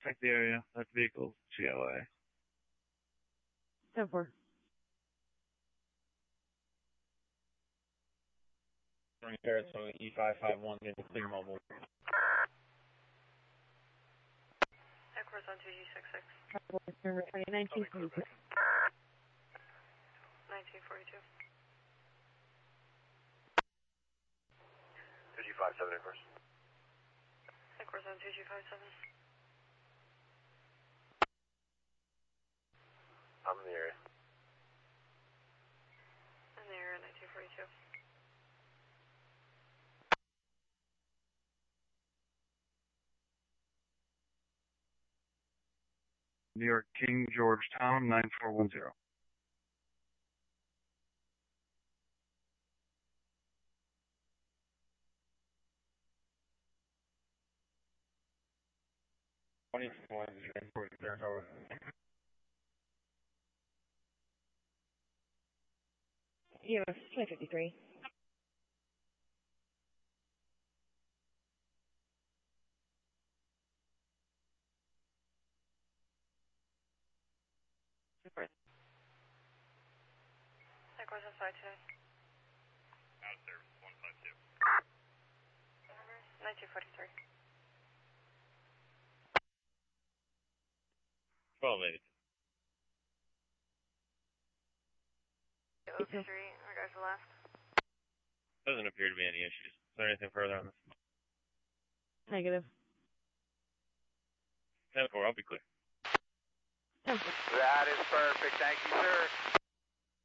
Check the area. That vehicle, GLA. 10-4. Sarasota E551, get the clear mobile. Equals on 2G66. Number 1942. 1942. 2G57, of course. Equals on 2G57. I'm in the area. In the area, 1942. New York King Georgetown 9410. Yeah, 2053. Equals on 529. Out of service, 152. 1943. 1280. 03, regards to left. Doesn't appear to be any issues. Is there anything further on this? Negative. 10-4, I'll be clear. 10-4. That is perfect. Thank you, sir.